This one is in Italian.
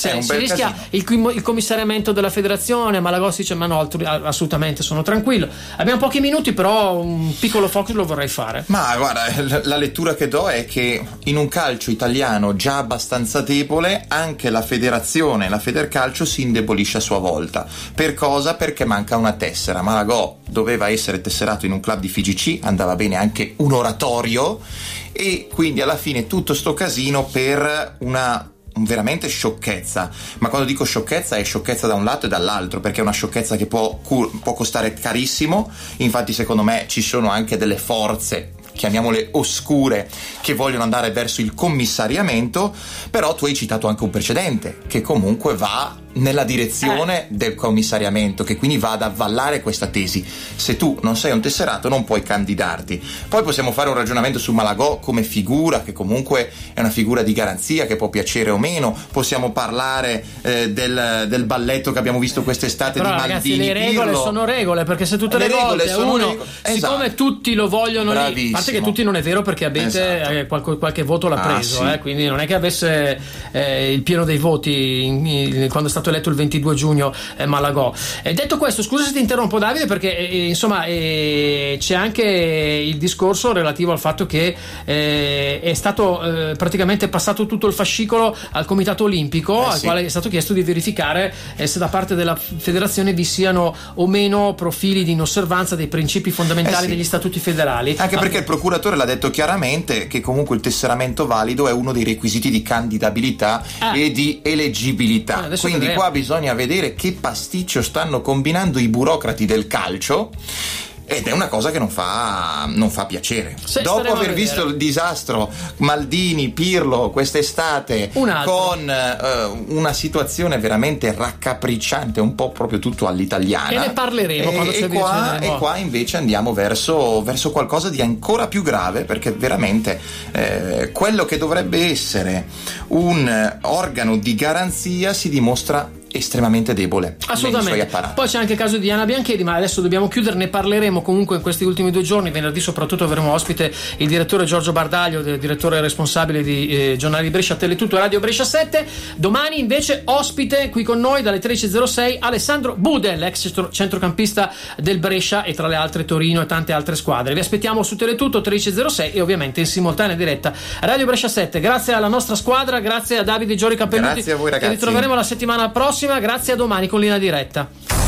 Cioè, un si bel rischia il commissariamento della federazione. Malagossi dice: ma no, assolutamente sono tranquillo. Abbiamo pochi minuti, però un piccolo focus lo vorrei fare. Ma guarda, la lettura che do è che in un calcio italiano già abbastanza debole, anche la federazione, la Federcalcio, si indebolisce a sua volta. Per cosa? Perché manca una tessera. Malagò doveva essere tesserato in un club di FIGC, andava bene anche un oratorio, e quindi alla fine tutto sto casino per una veramente sciocchezza. Ma quando dico sciocchezza, è sciocchezza da un lato e dall'altro, perché è una sciocchezza che può costare carissimo. Infatti secondo me ci sono anche delle forze, chiamiamole oscure, che vogliono andare verso il commissariamento. Però tu hai citato anche un precedente che comunque va nella direzione del commissariamento, che quindi va ad avvallare questa tesi. Se tu non sei un tesserato non puoi candidarti. Poi possiamo fare un ragionamento su Malagò come figura, che comunque è una figura di garanzia, che può piacere o meno. Possiamo parlare del balletto che abbiamo visto quest'estate, però, di ragazzi, Maldini, le regole Pirlo. Sono regole, perché se tutte le volte uno, siccome tutti lo vogliono lì, a parte che tutti non è vero, perché Abete qualche voto l'ha preso, sì. Quindi non è che avesse il pieno dei voti quando è stato eletto il 22 giugno Malagò. Detto questo, scusa se ti interrompo, Davide, perché insomma c'è anche il discorso relativo al fatto che è stato praticamente passato tutto il fascicolo al Comitato Olimpico, al quale è stato chiesto di verificare se da parte della federazione vi siano o meno profili di inosservanza dei principi fondamentali degli statuti federali. Anche perché il procuratore l'ha detto chiaramente che comunque il tesseramento valido è uno dei requisiti di candidabilità e di eleggibilità. Quindi qua bisogna vedere che pasticcio stanno combinando i burocrati del calcio, ed è una cosa che non fa piacere. Dopo aver visto il disastro Maldini, Pirlo quest'estate, con una situazione veramente raccapricciante, un po' proprio tutto all'italiana, e ne parleremo quando ci avvicineremo. E qua invece andiamo verso qualcosa di ancora più grave, perché veramente quello che dovrebbe essere un organo di garanzia si dimostra estremamente debole. Assolutamente. Poi c'è anche il caso di Diana Biancheri, ma adesso dobbiamo chiudere, ne parleremo comunque in questi ultimi 2 giorni. Venerdì soprattutto avremo ospite il direttore Giorgio Bardaglio, direttore responsabile di Giornale di Brescia, Teletutto Radio Brescia 7. Domani invece ospite qui con noi dalle 13.06 Alessandro Budel, ex centrocampista del Brescia e tra le altre Torino e tante altre squadre. Vi aspettiamo su Teletutto 13.06 e ovviamente in simultanea diretta Radio Brescia 7. Grazie alla nostra squadra, grazie a Davide Giori Cappelluti. Grazie a voi, ragazzi. Ci ritroveremo la settimana prossima. Grazie, a domani con Linea Diretta.